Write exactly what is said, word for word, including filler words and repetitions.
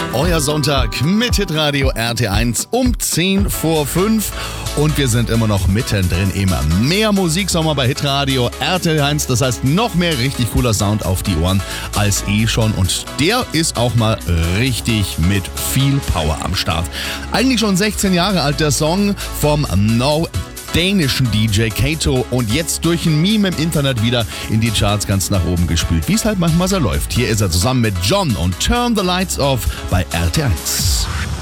Euer Sonntag mit Hitradio R T eins um zehn vor fünf. Und wir sind immer noch mittendrin im Mehr Musiksommer bei Hitradio R T eins. Das heißt, noch mehr richtig cooler Sound auf die Ohren als eh schon. Und der ist auch mal richtig mit viel Power am Start. Eigentlich schon sechzehn Jahre alt, der Song vom No dänischen D J Kato, und jetzt durch ein Meme im Internet wieder in die Charts ganz nach oben gespült, wie es halt manchmal so läuft. Hier ist er zusammen mit John und Turn the Lights Off bei R T eins.